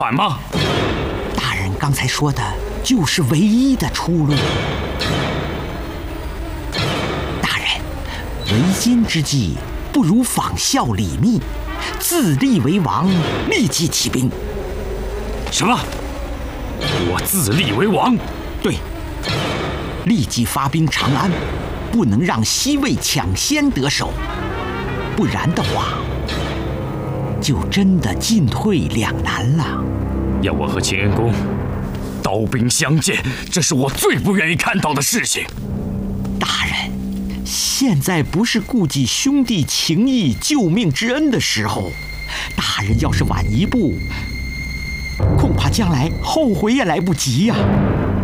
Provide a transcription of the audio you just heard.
反吗？ 大人刚才说的就是唯一的出路。大人，为今之计，不如仿效李密，自立为王，立即起兵。 什么？我自立为王？ 对，立即发兵长安，不能让西魏抢先得手，不然的话，就真的进退两难了。 要我和秦恩公刀兵相见，这是我最不愿意看到的事情。 大人，现在不是顾及兄弟情义、救命之恩的时候。大人要是晚一步，恐怕将来后悔也来不及呀。